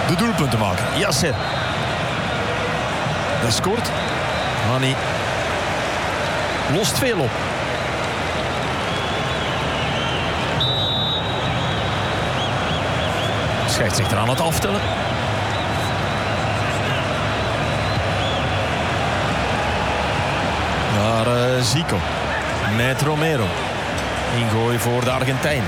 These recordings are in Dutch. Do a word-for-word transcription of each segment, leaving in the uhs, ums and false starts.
de doelpunten maken. Yasser. Dat scoort. Hani lost veel op. Scheidsrechter aan het aftellen. Naar uh, Zico. Met Romero. Ingooi voor de Argentijn.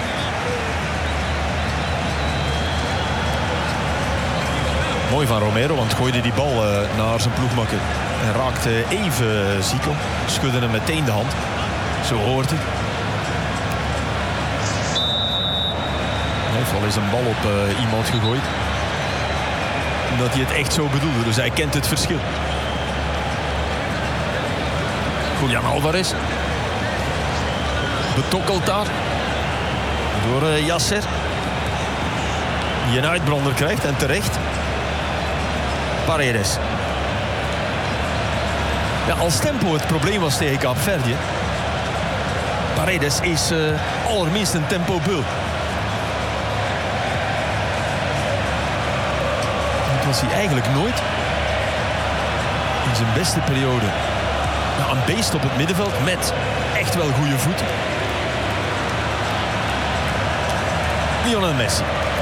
Mooi van Romero, want gooide die bal uh, naar zijn ploegmakker. En raakte even Zico. Schudde hem meteen de hand. Zo hoort het. Hij heeft wel eens een bal op uh, iemand gegooid. Omdat hij het echt zo bedoelde. Dus hij kent het verschil. Julian Alvarez. Betokkeld daar. Door uh, Yasser. Die een uitbrander krijgt en terecht. Paredes. Ja, als tempo het probleem was tegen Kaapverdië. Paredes is uh, allerminst een tempo-bul. Dat was hij eigenlijk nooit. In zijn beste periode. Ja, een beest op het middenveld met echt wel goede voeten. Lionel Messi.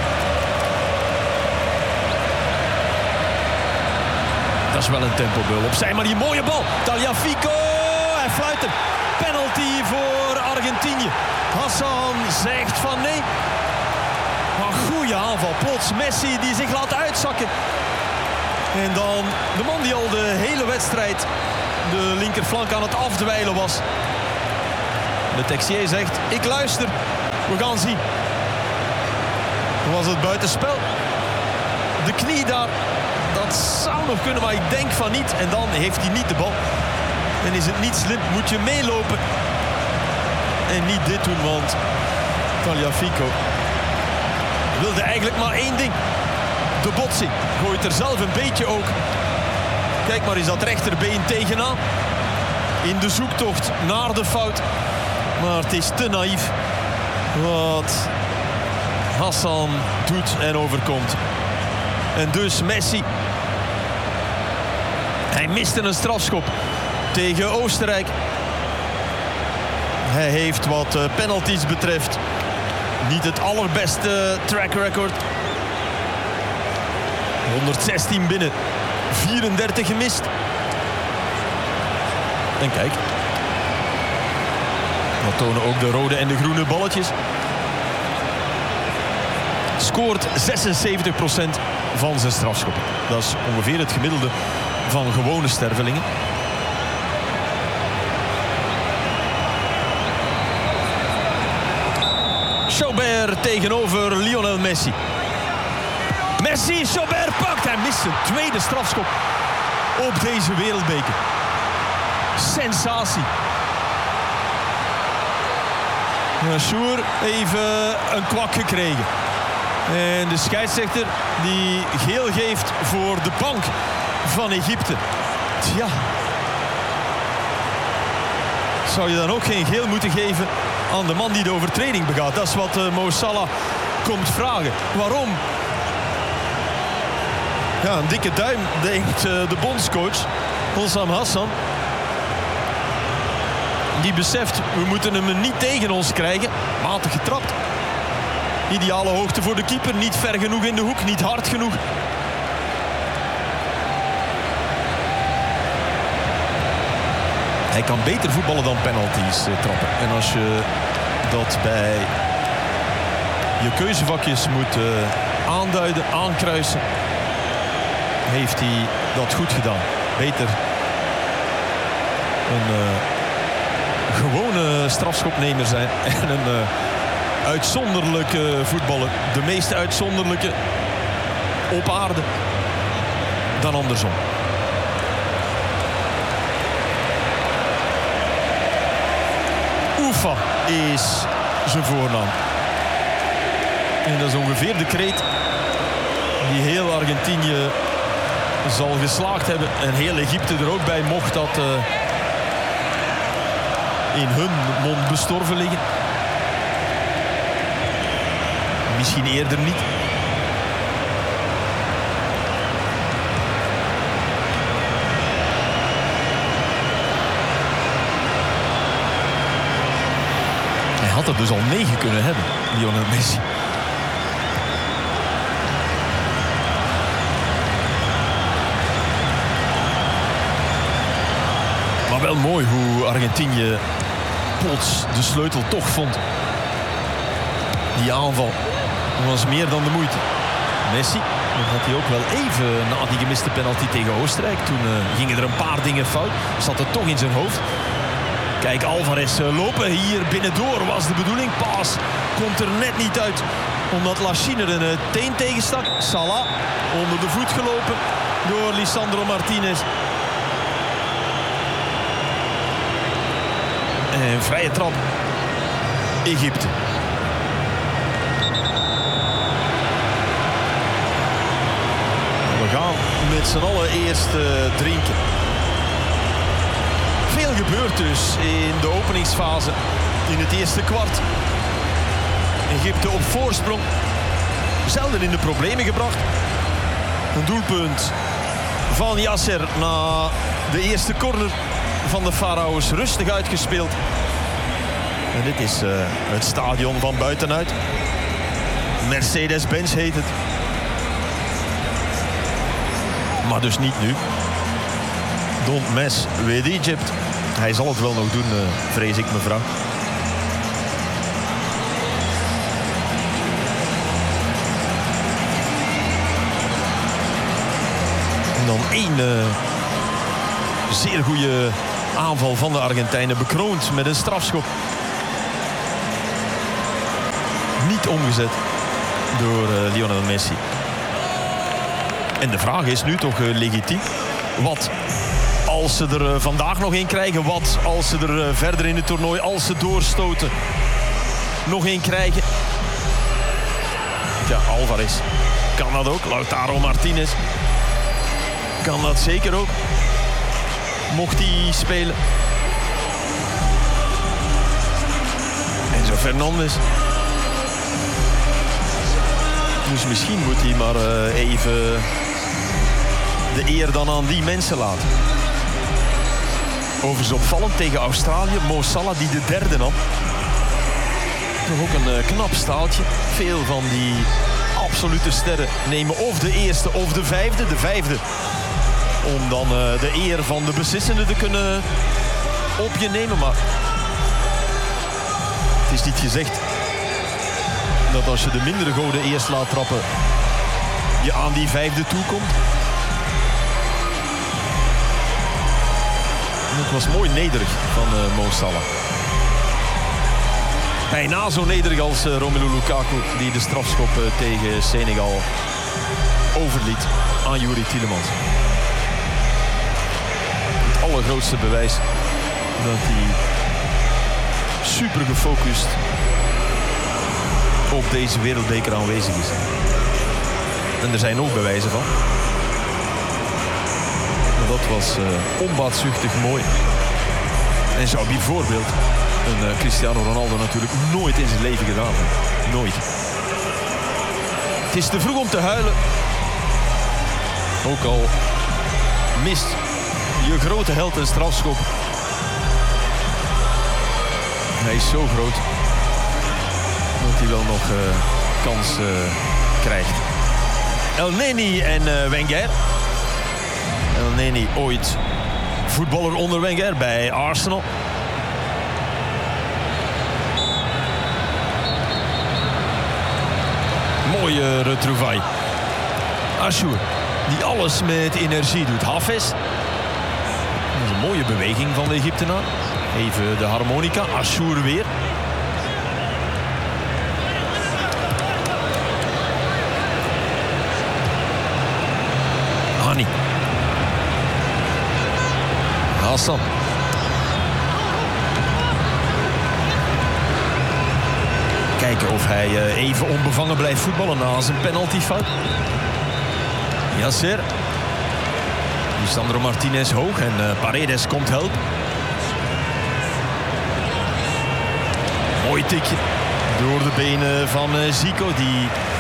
Dat is wel een tempobul. Opzij, maar die mooie bal. Tagliafico. Hij fluit hem. Penalty voor Argentinië. Hassan zegt van nee. Maar goede aanval. Plots Messi die zich laat uitzakken. En dan de man die al de hele wedstrijd de linkerflank aan het afdwijlen was. De Texier zegt, ik luister. We gaan zien. Was het buitenspel? De knie daar. Dat zou nog kunnen, maar ik denk van niet. En dan heeft hij niet de bal. En is het niet slim, moet je meelopen. En niet dit doen, want Tagliafico wilde eigenlijk maar één ding. De botsing. Gooit er zelf een beetje ook. Kijk maar eens dat rechterbeen tegenaan. In de zoektocht naar de fout. Maar het is te naïef wat Hassan doet en overkomt. En dus Messi. Hij miste een strafschop tegen Oostenrijk. Hij heeft wat penalties betreft niet het allerbeste track record. honderdzestien binnen, vierendertig gemist. En kijk. Dat tonen ook de rode en de groene balletjes. Scoort zesenzeventig procent van zijn strafschoppen. Dat is ongeveer het gemiddelde van gewone stervelingen. Chaubert tegenover Lionel Messi. Messi, Chaubert pakt. Hij mist zijn tweede strafschop op deze wereldbeker. Sensatie. Sjoer even een kwak gekregen. En de scheidsrechter die geel geeft voor de bank van Egypte. Tja. Zou je dan ook geen geel moeten geven aan de man die de overtreding begaat? Dat is wat uh, Mo Salah komt vragen. Waarom? Ja, een dikke duim denkt uh, de bondscoach Hossam Hassan. Die beseft, we moeten hem niet tegen ons krijgen. Matig getrapt. Ideale hoogte voor de keeper. Niet ver genoeg in de hoek. Niet hard genoeg. Hij kan beter voetballen dan penalties uh, trappen. En als je dat bij je keuzevakjes moet uh, aanduiden, aankruisen, heeft hij dat goed gedaan. Beter een uh, gewone strafschopnemer zijn en een uh, uitzonderlijke voetballer. De meest uitzonderlijke op aarde dan andersom. Ufa is zijn voornaam. En dat is ongeveer de kreet die heel Argentinië zal geslaagd hebben. En heel Egypte er ook bij, mocht dat uh, in hun mond bestorven liggen. Misschien eerder niet. had er dus al negen kunnen hebben, Lionel Messi. Maar wel mooi hoe Argentinië plots de sleutel toch vond. Die aanval was meer dan de moeite. Messi, dan had hij ook wel even na die gemiste penalty tegen Oostenrijk. Toen uh, gingen er een paar dingen fout. Zat het toch in zijn hoofd. Kijk, Alvarez uh, lopen hier binnendoor was de bedoeling. Paas komt er net niet uit. Omdat Lachine er een uh, teen tegenstak. Salah onder de voet gelopen door Lisandro Martinez. En vrije trap. Egypte. We gaan met z'n allen eerst uh, drinken. Veel gebeurt dus in de openingsfase in het eerste kwart. Egypte op voorsprong. Zelden in de problemen gebracht. Een doelpunt van Yasser na de eerste corner van de Farao's. Rustig uitgespeeld. En dit is uh, het stadion van buitenuit. Mercedes-Benz heet het. Maar dus niet nu. Don't mess with Egypt. Hij zal het wel nog doen, uh, vrees ik, mevrouw. En dan één uh, zeer goede aanval van de Argentijnen. Bekroond met een strafschop. Niet omgezet door uh, Lionel Messi. En de vraag is nu toch uh, legitiem. Wat als ze er uh, vandaag nog één krijgen? Wat als ze er uh, verder in het toernooi, als ze doorstoten, nog één krijgen? Ja, Alvarez kan dat ook. Lautaro Martinez kan dat zeker ook. Mocht hij spelen. Enzo Fernandez. Dus misschien moet hij maar uh, even de eer dan aan die mensen laten. Overigens opvallend tegen Australië. Mo Salah die de derde nam. Toch ook een uh, knap staaltje. Veel van die absolute sterren nemen of de eerste of de vijfde. De vijfde om dan uh, de eer van de beslissende te kunnen op je nemen. Maar het is niet gezegd dat als je de mindere goden eerst laat trappen, je aan die vijfde toekomt. En het was mooi nederig van uh, Mo Salah. Bijna zo nederig als uh, Romelu Lukaku, die de strafschop uh, tegen Senegal overliet aan Youri Tielemans. Het allergrootste bewijs dat hij super gefocust op deze wereldbeker aanwezig is. En er zijn ook bewijzen van. Maar dat was uh, onbaatzuchtig mooi. En zou bijvoorbeeld een uh, Cristiano Ronaldo natuurlijk nooit in zijn leven gedaan hebben. Nooit. Het is te vroeg om te huilen. Ook al mist je grote held een strafschop. Hij is zo groot dat hij wel nog uh, kans uh, krijgt. El Neni en uh, Wenger. El Neni ooit voetballer onder Wenger bij Arsenal. Mooie retrouvaille. Ashour, die alles met energie doet. Hafez. Dat is een mooie beweging van de Egyptenaar. Even de harmonica. Ashour weer. Hani. Hassan. Kijken of hij even onbevangen blijft voetballen na zijn penaltyfout. Yasser. Lisandro Martinez hoog en uh, Paredes komt helpen. Mooi tikje door de benen van uh, Zico, die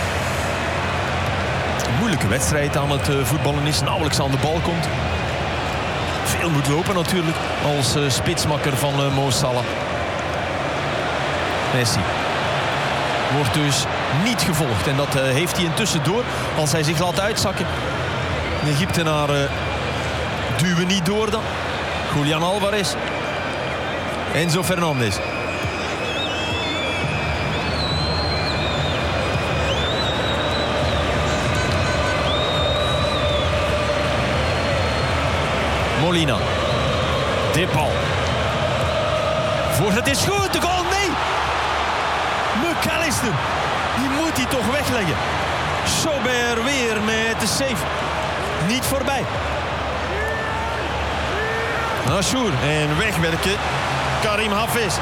een moeilijke wedstrijd aan het uh, voetballen is. Nauwelijks aan de bal komt. Veel moet lopen natuurlijk als uh, spitsmakker van uh, Mo Salah. Messi. Wordt dus niet gevolgd. En dat uh, heeft hij intussen door. Als hij zich laat uitzakken. De Egyptenaren uh, duwen niet door dan. Julian Alvarez. Enzo Fernandez. Molina. Depal. Voor het is goed. De goal, nee. McAllister. Die moet hij toch wegleggen. Sobert weer met de save. Niet voorbij. Ashour. En wegwerken. Karim Hafez.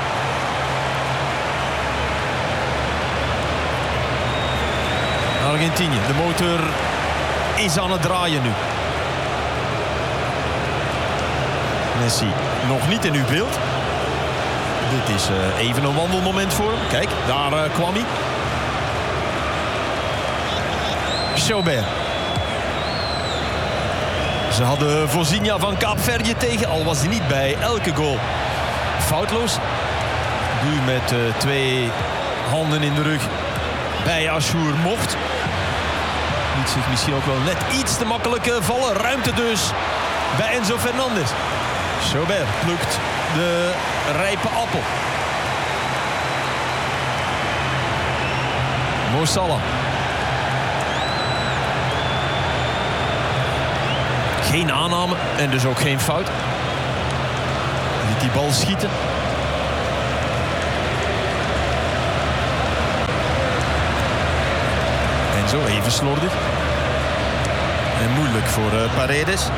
Argentinië. De motor is aan het draaien nu. Messi nog niet in uw beeld. Dit is uh, even een wandelmoment voor hem. Kijk, daar uh, kwam hij. Sobert. Ze hadden Vozinha van Kaapverdië tegen, al was hij niet bij elke goal foutloos. Nu met uh, twee handen in de rug bij Ashour mocht. Liet zich misschien ook wel net iets te makkelijk uh, vallen. Ruimte dus bij Enzo Fernandez. Sobert plukt de rijpe appel. Mo Salah. Geen aanname en dus ook geen fout. Liet die bal schieten. En zo even slordig. En moeilijk voor uh, Paredes.